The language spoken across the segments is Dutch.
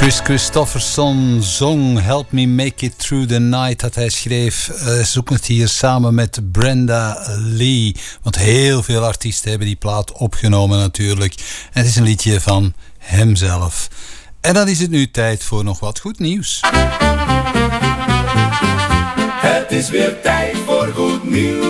Kris Kristofferson zong Help Me Make It Through the Night dat hij schreef. Zoek het hier samen met Brenda Lee. Want heel veel artiesten hebben die plaat opgenomen natuurlijk. En het is een liedje van hemzelf. En dan is het nu tijd voor nog wat goed nieuws. Het is weer tijd voor goed nieuws.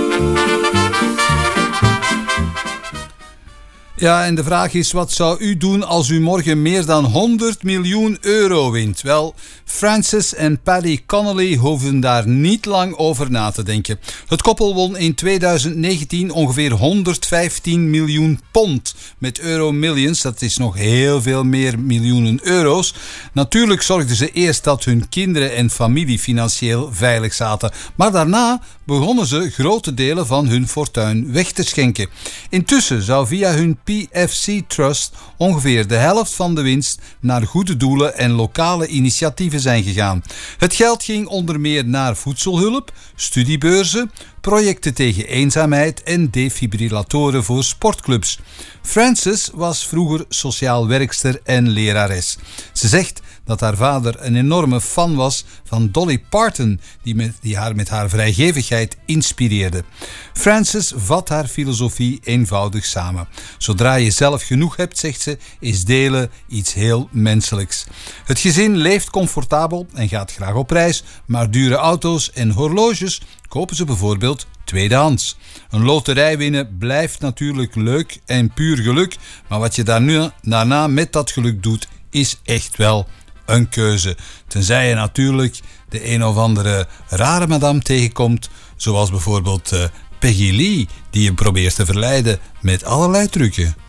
Ja, en de vraag is, wat zou u doen als u morgen meer dan 100 miljoen euro wint? Wel, Frances en Paddy Connolly hoeven daar niet lang over na te denken. Het koppel won in 2019 ongeveer 115 miljoen pond met Euro Millions. Dat is nog heel veel meer miljoenen euro's. Natuurlijk zorgden ze eerst dat hun kinderen en familie financieel veilig zaten. Maar daarna begonnen ze grote delen van hun fortuin weg te schenken. Intussen zou via hun PFC Trust ongeveer de helft van de winst naar goede doelen en lokale initiatieven zijn gegaan. Het geld ging onder meer naar voedselhulp, studiebeurzen, projecten tegen eenzaamheid en defibrillatoren voor sportclubs. Frances was vroeger sociaal werkster en lerares. Ze zegt dat haar vader een enorme fan was van Dolly Parton, die haar met haar vrijgevigheid inspireerde. Frances vat haar filosofie eenvoudig samen. Zodra je zelf genoeg hebt, zegt ze, is delen iets heel menselijks. Het gezin leeft comfortabel en gaat graag op reis, maar dure auto's en horloges kopen ze bijvoorbeeld tweedehands. Een loterij winnen blijft natuurlijk leuk en puur geluk, maar wat je daarna met dat geluk doet, is echt wel een keuze. Tenzij je natuurlijk de een of andere rare madame tegenkomt, zoals bijvoorbeeld Peggy Lee, die je probeert te verleiden met allerlei trucken.